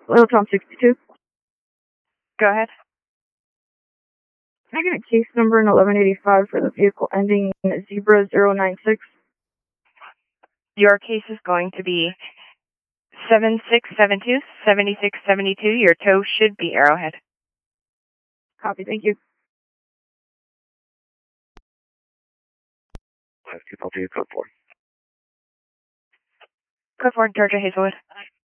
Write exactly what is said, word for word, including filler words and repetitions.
Little Tom sixty-two. Go ahead. Can I get a case number in eleven eighty-five for the vehicle ending in Zebra zero nine six? Your case is going to be seven six seven two, seven six seven two. Your tow should be Arrowhead. Copy, thank you. Five two code four. Code four, Georgia Hazelwood.